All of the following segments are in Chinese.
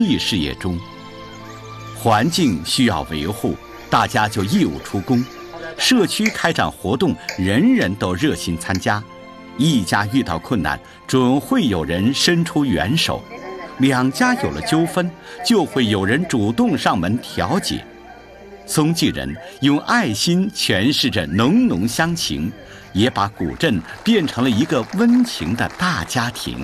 益事业中。环境需要维护，大家就义务出工；社区开展活动，人人都热心参加。一家遇到困难，准会有人伸出援手；两家有了纠纷，就会有人主动上门调解。松记人用爱心诠释着浓浓乡情，也把古镇变成了一个温情的大家庭。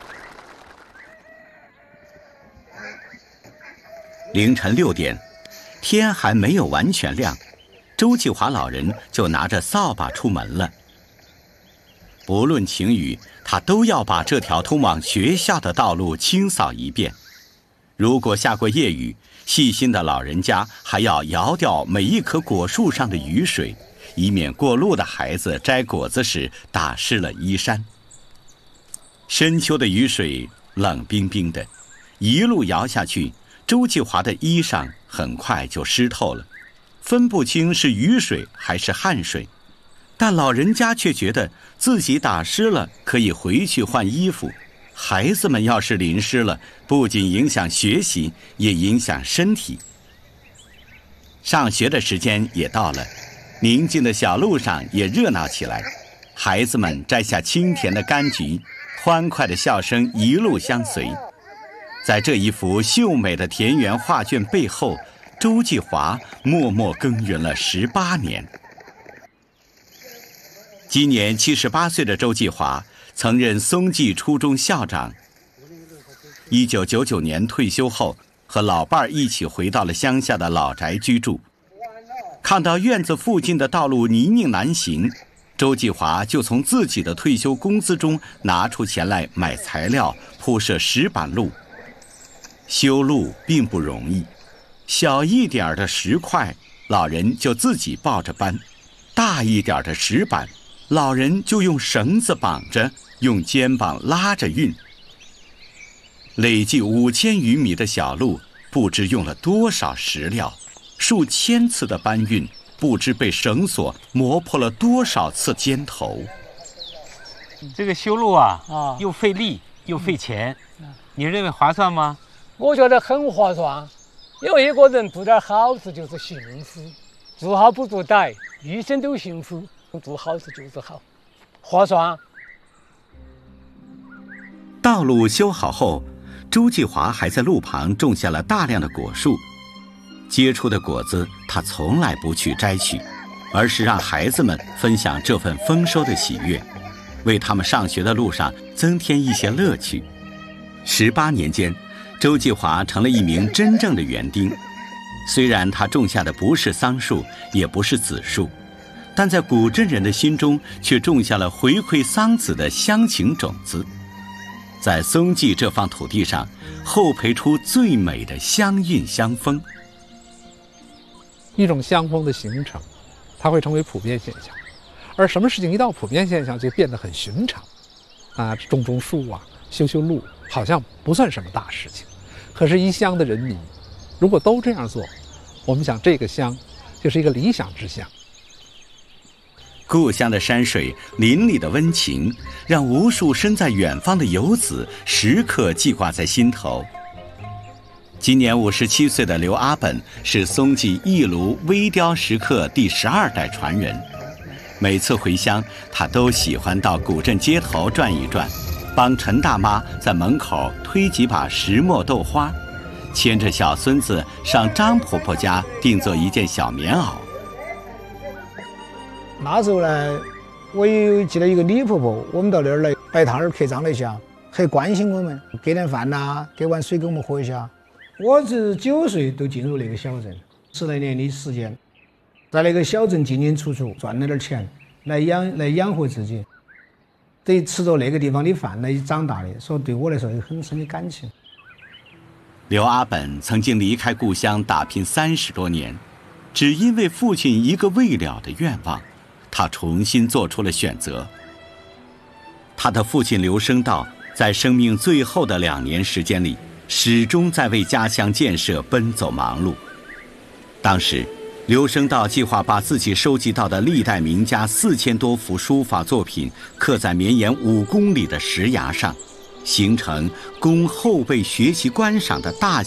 凌晨6点，天还没有完全亮，周继华老人就拿着扫把出门了。不论晴雨，他都要把这条通往学校的道路清扫一遍。如果下过夜雨，细心的老人家还要摇掉每一棵果树上的雨水，以免过路的孩子摘果子时打湿了衣衫。深秋的雨水冷冰冰的，一路摇下去，周继华的衣裳很快就湿透了，分不清是雨水还是汗水。但老人家却觉得自己打湿了可以回去换衣服，孩子们要是淋湿了，不仅影响学习，也影响身体。上学的时间也到了，宁静的小路上也热闹起来，孩子们摘下清甜的柑橘，欢快的笑声一路相随。在这一幅秀美的田园画卷背后，周继华默默耕耘了18年。今年78岁的周继华曾任松记初中校长。1999年退休后，和老伴儿一起回到了乡下的老宅居住。看到院子附近的道路泥泞难行，周继华就从自己的退休工资中拿出钱来买材料，铺设石板路。修路并不容易，小一点的石块，老人就自己抱着搬；大一点的石板，老人就用绳子绑着，用肩膀拉着运。累计5000余米的小路，不知用了多少石料，数千次的搬运，不知被绳索磨破了多少次肩头。 这个修路啊，又费力又费钱，你认为划算吗？ 我觉得很划算，因为一个人做点好事就是幸福，做好不做歹，一生都幸福。做好事就是好，划算。 道路修好后，周继华还在路旁种下了大量的果树。结出的果子，他从来不去摘取，而是让孩子们分享这份丰收的喜悦，为他们上学的路上增添一些乐趣。18年间，周继华成了一名真正的园丁。虽然他种下的不是桑树，也不是紫树，但在古镇人的心中却种下了回馈桑梓的乡情种子，在松记这方土地上后培出最美的乡韵乡风。 一种乡风的形成，它会成为普遍现象，而什么事情一到普遍现象就变得很寻常种树啊，修路好像不算什么大事情，可是一乡的人民如果都这样做，我们想这个乡就是一个理想之乡。 故乡的山水，邻里的温情，让无数身在远方的游子时刻记挂在心头。今年57岁的刘阿本是松记义庐微雕石刻第12代传人。每次回乡，他都喜欢到古镇街头转一转，帮陈大妈在门口推几把石磨豆花，牵着小孙子上张婆婆家定做一件小棉袄。 那时候呢，我也记得一个李婆婆，我们到那儿来摆摊儿刻章了一下，很关心我们，给点饭呐，给碗水给我们喝一下。我是9岁都进入那个小镇，10来年的时间，在那个小镇进进出出，赚了点钱来养活自己，得吃着那个地方的饭来长大的，所以对我来说有很深的感情。 刘阿本曾经离开故乡打拼30多年，只因为父亲一个未了的愿望，他重新做出了选择。他的父亲刘声道在生命最后的2年时间里，始终在为家乡建设奔走忙碌。当时刘声道计划把自己收集到的历代名家4000多幅书法作品刻在绵延5公里的石崖上，形成供后辈学习观赏的大